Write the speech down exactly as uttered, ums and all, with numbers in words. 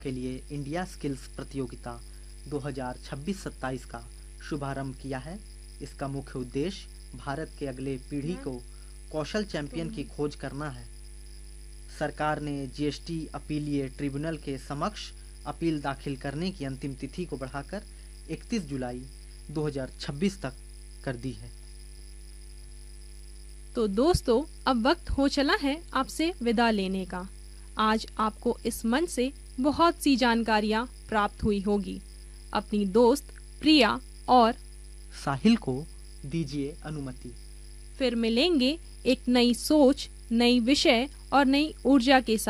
के लिए India skills प्रतियोगिता दो हज़ार छब्बीस सत्ताईस का शुभारंभ किया है। इसका मुख्य उद्देश्य भारत के अगले पीढ़ी को कौशल चैंपियन की खोज करना है। सरकार ने जीएसटी अपीलीय ट्रिब्यूनल के समक्ष अपील दाखिल करने की अंतिम तिथि को बढ़ाकर इकतीस जुलाई दो हज़ार छब्बीस तक कर दी है। तो दोस्तों, अब वक्त हो चला है आपसे विदा लेने का। आज आपको इस मंच से बहुत सी जानकारियाँ प्राप्त हुई होगी। अपनी दोस्त प्रिया और साहिल को दीजिए अनुमति। फिर मिलेंगे एक नई सोच, नई विषय और नई ऊर्जा के साथ।